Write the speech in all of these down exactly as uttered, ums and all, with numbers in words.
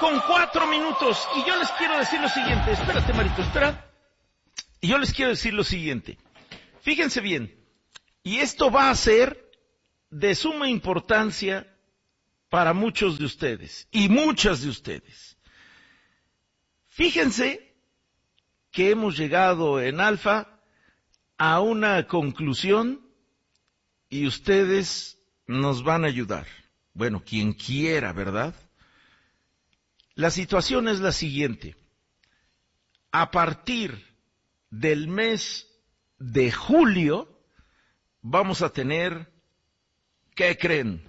con cuatro minutos y yo les quiero decir lo siguiente. Espérate, Marito, espera. Y yo les quiero decir lo siguiente. Fíjense bien, y esto va a ser de suma importancia para muchos de ustedes y muchas de ustedes. Fíjense que hemos llegado en Alfa a una conclusión y ustedes nos van a ayudar. Bueno, quien quiera, ¿verdad? La situación es la siguiente. A partir del mes de julio vamos a tener, ¿qué creen?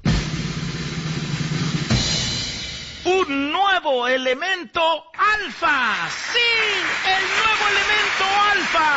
Un nuevo elemento alfa. Sí, el nuevo elemento alfa.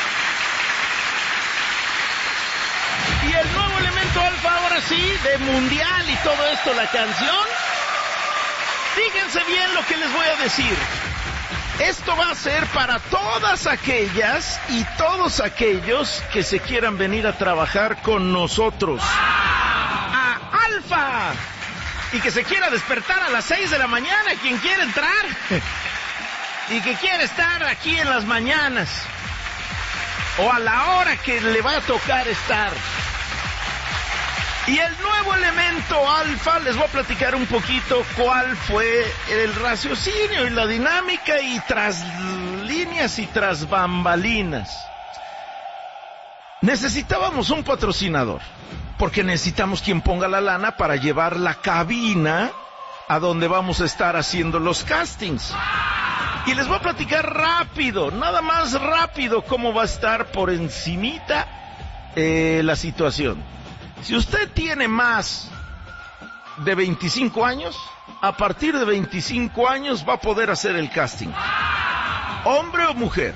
Y el nuevo elemento alfa ahora sí, de mundial y todo esto, la canción. Fíjense bien lo que les voy a decir. Esto va a ser para todas aquellas y todos aquellos que se quieran venir a trabajar con nosotros. A Alfa. Y que se quiera despertar a las seis de la mañana, quien quiera entrar. Y que quiera estar aquí en las mañanas. O a la hora que le va a tocar estar. Y el nuevo elemento alfa, les voy a platicar un poquito cuál fue el raciocinio y la dinámica y tras líneas y tras bambalinas. Necesitábamos un patrocinador, porque necesitamos quien ponga la lana para llevar la cabina a donde vamos a estar haciendo los castings. Y les voy a platicar rápido, nada más rápido, cómo va a estar por encimita eh, la situación. Si usted tiene más de veinticinco años, a partir de veinticinco años va a poder hacer el casting. Hombre o mujer.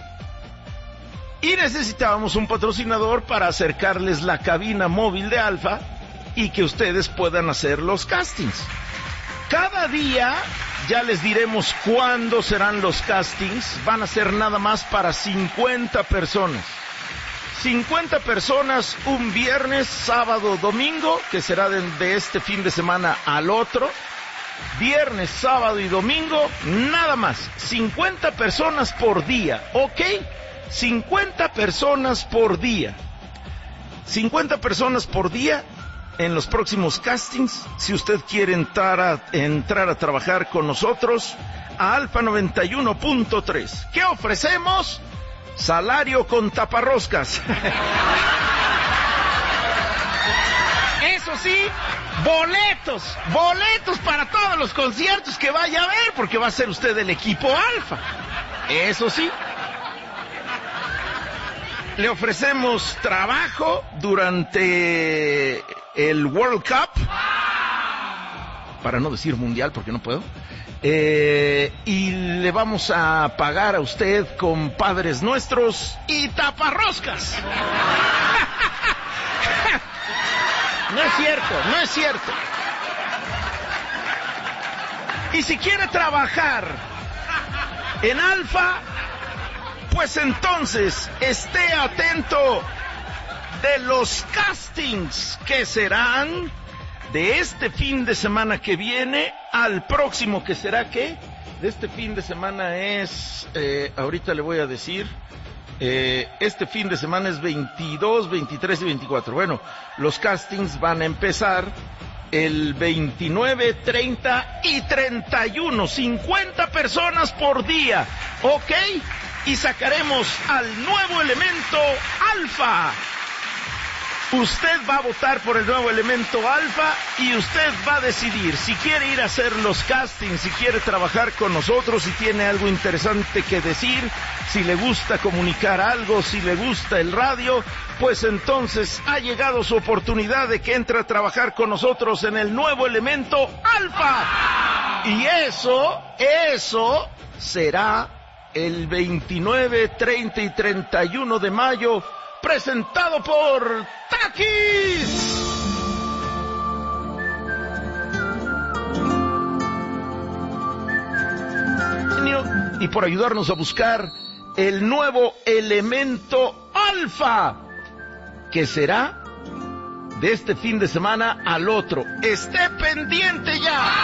Y necesitábamos un patrocinador para acercarles la cabina móvil de Alfa y que ustedes puedan hacer los castings. Cada día, ya les diremos cuándo serán los castings, van a ser nada más para cincuenta personas. cincuenta personas un viernes, sábado, domingo, que será de, de este fin de semana al otro. Viernes, sábado y domingo, nada más. cincuenta personas por día, ¿ok? cincuenta personas por día. cincuenta personas por día en los próximos castings. Si usted quiere entrar a, entrar a trabajar con nosotros a Alfa noventa y uno punto tres. ¿Qué ofrecemos? Salario con taparroscas. Eso sí, boletos, boletos para todos los conciertos que vaya a ver, porque va a ser usted el equipo Alfa. Eso sí. Le ofrecemos trabajo durante el World Cup, para no decir mundial porque no puedo. Eh, y le vamos a pagar a usted con Padres Nuestros y taparroscas. No es cierto, no es cierto. Y si quiere trabajar en Alfa, pues entonces esté atento de los castings que serán de este fin de semana que viene al próximo, que será ¿qué? De este fin de semana es, eh, ahorita le voy a decir, eh, este fin de semana es veintidós, veintitrés y veinticuatro. Bueno, los castings van a empezar el veintinueve, treinta y treinta y uno, cincuenta personas por día, ¿ok? Y sacaremos al nuevo elemento Alfa. Usted va a votar por el nuevo elemento Alfa y usted va a decidir si quiere ir a hacer los castings, si quiere trabajar con nosotros, si tiene algo interesante que decir, si le gusta comunicar algo, si le gusta el radio, pues entonces ha llegado su oportunidad de que entre a trabajar con nosotros en el nuevo elemento Alfa. Y eso, eso será el veintinueve, treinta y treinta y uno de mayo, presentado por Takis. Y por ayudarnos a buscar el nuevo elemento Alfa, que será de este fin de semana al otro. Esté pendiente ya.